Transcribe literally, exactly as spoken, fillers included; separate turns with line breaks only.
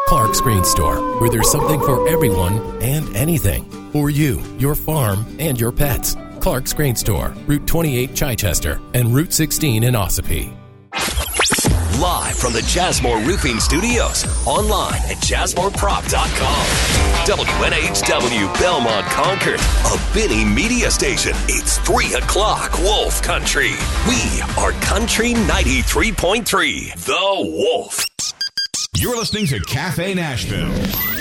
Clark's Grain Store, where there's something for everyone and anything. For you, your farm, and your pets. Clark's Grain Store, Route twenty-eight, Chichester, and Route sixteen in Ossipee.
Live from the Jasmore Roofing Studios, online at jasmore prop dot com. W N H W Belmont Concord, a Benny media station. It's three o'clock Wolf Country. We are Country ninety-three point three, The Wolf.
You're listening to Cafe Nashville.